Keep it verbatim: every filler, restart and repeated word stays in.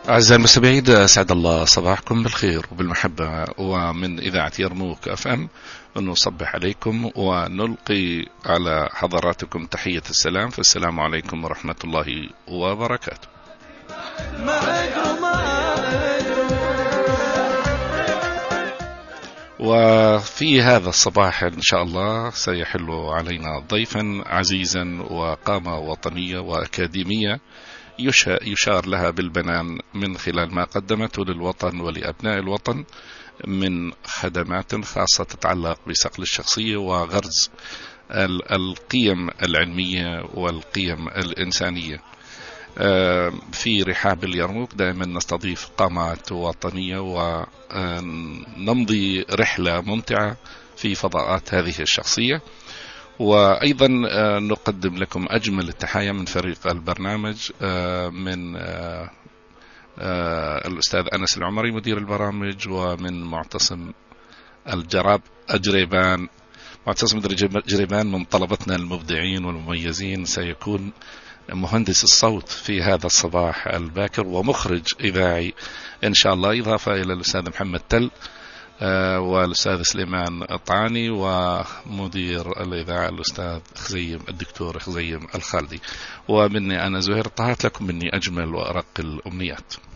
أعزائي المستمعين، أسعد الله صباحكم بالخير وبالمحبة، ومن إذاعة يرموك أف أم نصبح عليكم ونلقي على حضراتكم تحية السلام، فالسلام عليكم ورحمة الله وبركاته. وفي هذا الصباح إن شاء الله سيحل علينا ضيفا عزيزا وقامة وطنية وأكاديمية يشار لها بالبنان من خلال ما قدمته للوطن ولأبناء الوطن من خدمات خاصة تتعلق بصقل الشخصية وغرز القيم العلمية والقيم الإنسانية. في رحاب اليرموك دائما نستضيف قامات وطنية ونمضي رحلة ممتعة في فضاءات هذه الشخصية، وأيضا نقدم لكم أجمل التحايا من فريق البرنامج، من الأستاذ أنس العمري مدير البرامج، ومن معتصم الجراب أجريبان معتصم الجريبان من طلبتنا المبدعين والمميزين، سيكون مهندس الصوت في هذا الصباح الباكر ومخرج إذاعي إن شاء الله، إضافة إلى الأستاذ محمد تل والأستاذ سليمان الطعاني ومدير الإذاعة الأستاذ خزيم الدكتور خزيم الخالدي، ومني أنا زهير طهات، لكم مني أجمل وأرق الأمنيات.